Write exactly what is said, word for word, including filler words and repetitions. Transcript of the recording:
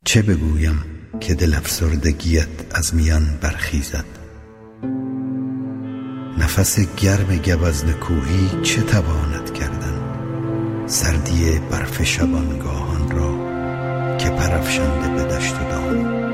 چه بگویم که دل افسردگیت از میان برخیزد؟ نفس گرم گوزن کوهی چه تواند کردن؟ سردی برف شبانگاهان را که پرافشانده به دشت و دام.